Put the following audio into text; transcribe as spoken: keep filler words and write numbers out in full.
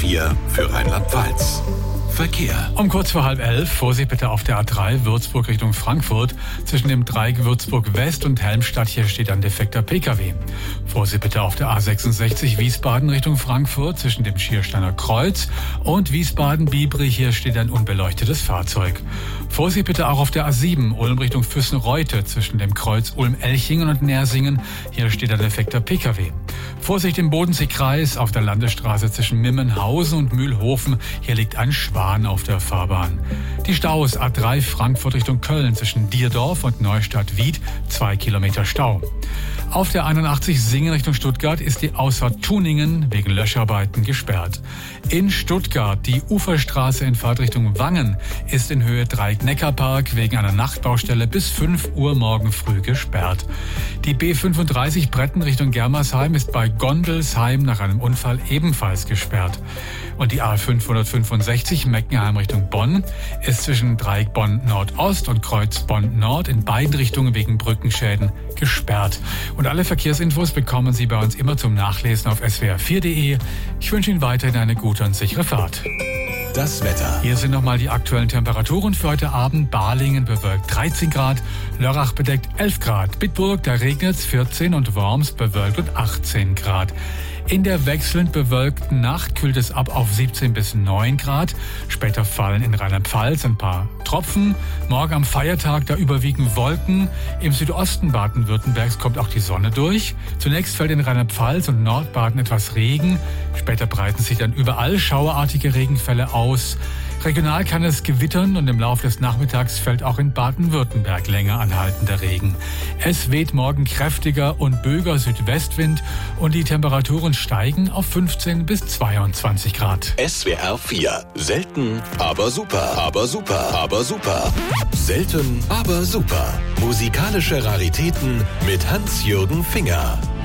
vier für Rheinland-Pfalz. Verkehr. Um kurz vor halb elf, Vorsicht bitte auf der A drei Würzburg Richtung Frankfurt. Zwischen dem Dreieck Würzburg West und Helmstadt, hier steht ein defekter Pkw. Vorsicht bitte auf der A sechsundsechzig Wiesbaden Richtung Frankfurt. Zwischen dem Schiersteiner Kreuz und Wiesbaden-Biebrich, hier steht ein unbeleuchtetes Fahrzeug. Vorsicht bitte auch auf der A sieben Ulm Richtung Füssen-Reute. Zwischen dem Kreuz Ulm-Elchingen und Nersingen, hier steht ein defekter Pkw. Vorsicht im Bodenseekreis auf der Landesstraße zwischen Mimmenhausen und Mühlhofen, hier liegt ein Schwan auf der Fahrbahn. Die Staus A drei Frankfurt Richtung Köln zwischen Dierdorf und Neustadt-Wied, zwei Kilometer Stau. Auf der einundachtzig Singen Richtung Stuttgart ist die Ausfahrt Tuningen wegen Löscharbeiten gesperrt. In Stuttgart die Uferstraße in Fahrtrichtung Wangen ist in Höhe Dreieck-Neckar-Park wegen einer Nachtbaustelle bis fünf Uhr morgen früh gesperrt. Die B fünfunddreißig Bretten Richtung Germersheim ist bei Gondelsheim nach einem Unfall ebenfalls gesperrt. Und die A fünfhundertfünfundsechzig Meckenheim Richtung Bonn ist zwischen Dreieck Bonn Nordost und Kreuz Bonn Nord in beiden Richtungen wegen Brückenschäden gesperrt. Und alle Verkehrsinfos bekommen Sie bei uns immer zum Nachlesen auf s w r vier punkt d e. Ich wünsche Ihnen weiterhin eine gute und sichere Fahrt. Das Wetter. Hier sind nochmal die aktuellen Temperaturen für heute Abend. Balingen bewölkt dreizehn Grad, Lörrach bedeckt elf Grad, Bitburg, da regnet es vierzehn und Worms bewölkt und achtzehn Grad. In der wechselnd bewölkten Nacht kühlt es ab auf siebzehn bis neun Grad. Später fallen in Rheinland-Pfalz ein paar Tropfen. Morgen am Feiertag, da überwiegen Wolken. Im Südosten Baden-Württembergs kommt auch die Sonne durch. Zunächst fällt in Rheinland-Pfalz und Nordbaden etwas Regen. Später breiten sich dann überall schauerartige Regenfälle aus. Regional kann es gewittern und im Laufe des Nachmittags fällt auch in Baden-Württemberg länger anhaltender Regen. Es weht morgen kräftiger und böiger Südwestwind und die Temperaturen steigen auf fünfzehn bis zweiundzwanzig Grad. S W R vier. Selten, aber super. Aber super. Aber super. Selten, aber super. Musikalische Raritäten mit Hans-Jürgen Finger.